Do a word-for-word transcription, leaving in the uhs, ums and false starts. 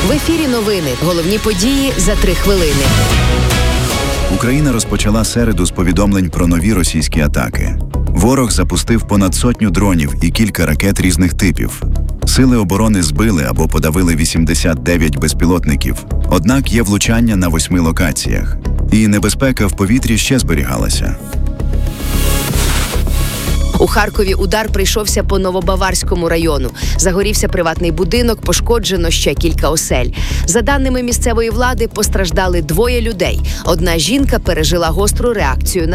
В ефірі новини. Головні події за три хвилини. Україна розпочала середу з повідомлень про нові російські атаки. Ворог запустив понад сотню дронів і кілька ракет різних типів. Сили оборони збили або подавили вісімдесят дев'ять безпілотників. Однак є влучання на восьми локаціях. І небезпека в повітрі ще зберігалася. У Харкові удар прийшовся по Новобаварському району. Загорівся приватний будинок, пошкоджено ще кілька осель. За даними місцевої влади, постраждали двоє людей. Одна жінка пережила гостру реакцію на